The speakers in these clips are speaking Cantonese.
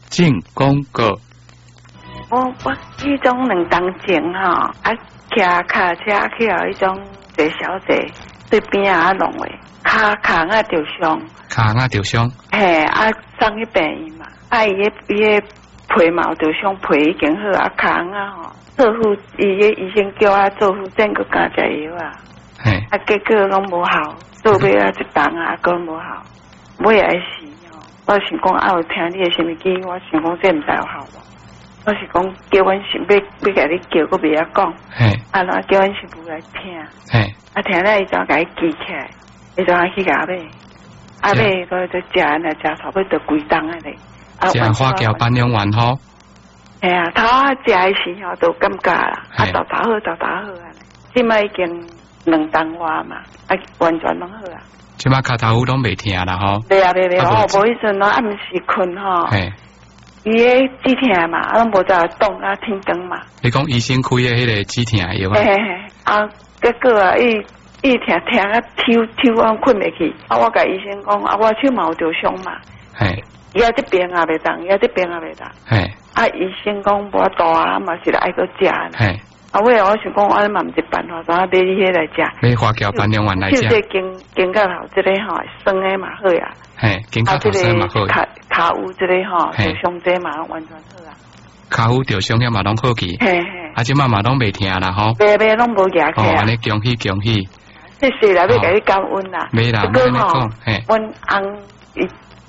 进广告。 我迄种2当前吼，骑卡车去后迄种坐小姐对边啊弄诶，骹啊着伤， 骹啊着伤。 嘿，送去病院嘛，伊个皮毛着伤，皮已经好，骹啊吼，做复伊个医生叫我做复诊，佮加食药啊， 嘿， 结果拢无效，做尾一重啊，佮无效，尾还死吼。我想讲有听你的心机，我想讲这毋知有效无？我是讲叫阮媳要甲你叫，佮袂晓讲。 嘿， 然后叫阮媳妇来听。 嘿，听了伊就甲伊记起来，伊就去甲买，买就食，那食差不多规档啊咧。 食花椒拌两丸吼。 系啊，头食的时候都感觉啦，早好啊。即摆已经2档外嘛，完全拢好啊。 即摆骹头拢袂疼啦吼。 袂啊，无迄阵咯，毋是困吼。嘿。伊个止疼嘛，拢无再动天光嘛。你讲医生开的迄个止疼药啊？嘿，结果伊疼啊，抽我困袂去。我甲医生讲，我手嘛有着伤嘛。嘿，伊这边也袂当，这边也袂当。嘿，医生讲无大啊，嘛是爱搁食。嘿，我想讲，我嘛毋是办法，怎买你迄来食？ 买花椒拌两丸来食。 就是经过头这个吼，酸的嘛好呀。嘿， 经过头酸嘛好。 骹有这个吼，着伤这嘛完全好啊。 骹有着伤遐嘛拢好去。嘿嘿。即嘛拢袂疼啦吼。 袂拢无牙起啊。 安尼恭喜。 谢谢啦，要甲你感恩啦。 没啦， 不过吼，阮翁伊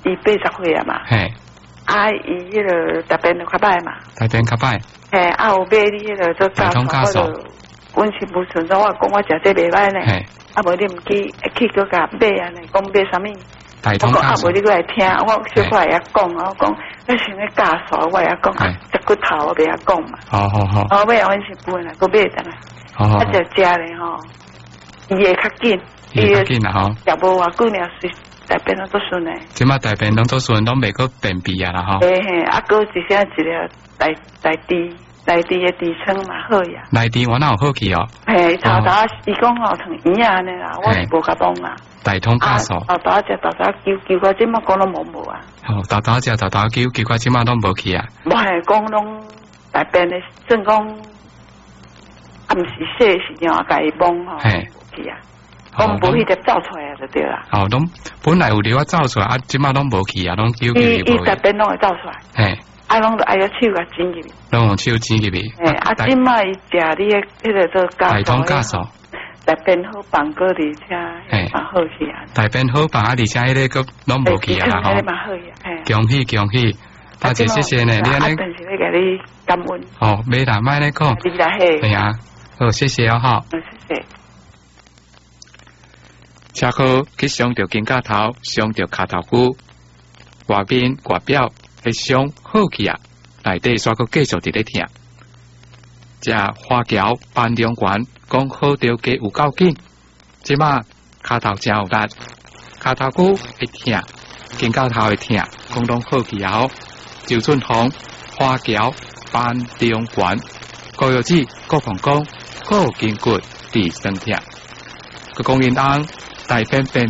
80岁啊嘛。嘿。伊迄个大便较歹嘛。 大便较歹。 嘿，有买你迄个做家嫂，阮是无顺着我讲，我食这袂歹呢。嘿。无你毋去搁甲买安尼，讲买啥物？我讲无你过来听，我小可也讲，我讲我想要家嫂，我也讲食骨头我袂晓讲嘛。好。我尾阮是本来搁买等啊。就食咧吼，伊会较紧， 较紧啦吼。 食无偌久尔是大便拢做顺诶。 即马大便拢做顺，拢袂搁便秘啊啦吼。 嘿，搁一下一个内地的痔疮嘛好呀。内地我哪有好去哦？ 嘿，头伊讲吼像圆啊安尼啦，我是无甲讲啊。 大通家嫂。 头揪到即马讲拢无啊。 头食揪到即马拢无去啊。 我系讲拢大便的，正讲毋是细时阵甲伊帮吼，无去啊。讲无迄个走出来就对啦。 拢本来有流啊走出来，即马拢无去啊，拢揪。 伊大便拢会走出来。嘿。拢就爱个手甲剪入去， 拢用手剪入去。 即摆伊食你迄个做家嫂， 大通家嫂， 大便好放个而且嘛好去啊。 大便好放而且迄个个拢无去啊啦吼。恭喜！大姐谢谢呢，你安尼。 但是要甲你感恩。 哦，没啦，莫咧讲。 你来嘿。 对啊，好，谢谢哦，哈。 谢谢。 车好去上着肩胛头，上着骹头骨，外面外表。会伤好去啊，内底煞个继续伫咧疼。食花椒拌两丸，讲好着加有够紧。即马骹头真有力，骹头骨会疼，肩胛头会疼，讲拢好去啊！周春红花椒拌两丸，高药脂、高膀胱、高筋骨、地生疼。个讲因翁大便便。